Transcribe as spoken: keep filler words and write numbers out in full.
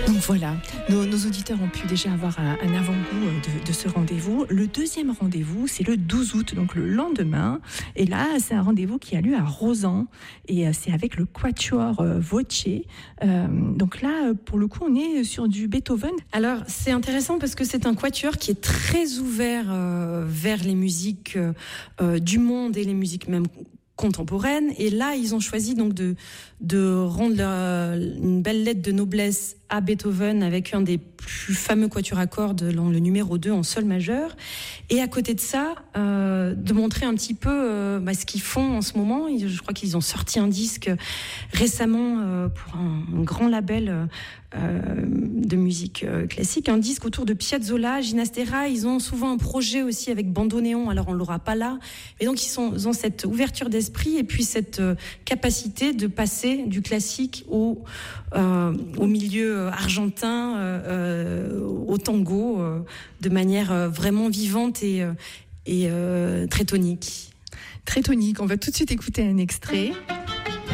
Donc voilà, nos, nos auditeurs ont pu déjà avoir un, un avant-goût de, de ce rendez-vous. Le deuxième rendez-vous, c'est le douze août, donc le lendemain. Et là, c'est un rendez-vous qui a lieu à Rozan. Et euh, c'est avec le Quatuor euh, Voce. Euh, donc là, pour le coup, on est sur du Beethoven. Alors, c'est intéressant parce que c'est un quatuor qui est très ouvert euh, vers les musiques euh, du monde et les musiques même contemporaines. Et là, ils ont choisi donc de, de rendre leur, une belle lettre de noblesse à Beethoven avec un des plus fameux quatuors à cordes, le numéro deux en sol majeur. Et à côté de ça, euh, de montrer un petit peu euh, bah, ce qu'ils font en ce moment. Je crois qu'ils ont sorti un disque récemment euh, pour un, un grand label euh, de musique euh, classique, un disque autour de Piazzolla, Ginastera. Ils ont souvent un projet aussi avec bandoneon, alors on l'aura pas là. Et donc ils, sont, ils ont cette ouverture d'esprit et puis cette euh, capacité de passer du classique au, euh, au milieu argentin, euh, au tango, euh, de manière euh, vraiment vivante et, euh, et euh, très tonique. Très tonique. On va tout de suite écouter un extrait.